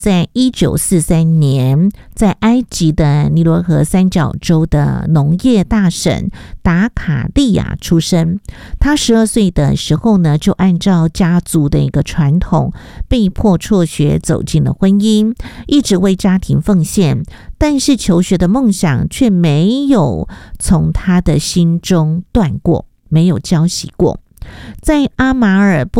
在1943年，在埃及的尼罗河三角洲的农业大省达卡利亚出生。他12岁的时候呢，就按照家族的一个传统，被迫辍学，走进了婚姻，一直为家庭奉献。但是求学的梦想却没有从他的心中断过，没有浇熄过。在阿马尔